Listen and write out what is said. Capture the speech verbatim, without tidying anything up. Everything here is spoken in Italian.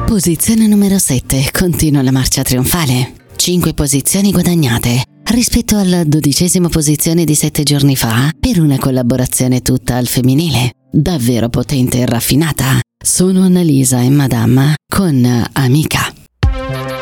Posizione numero sette, continua la marcia trionfale. cinque posizioni guadagnate rispetto alla dodicesima posizione di sette giorni fa per una collaborazione tutta al femminile. Davvero potente e raffinata. Sono Annalisa e Madama con Amica.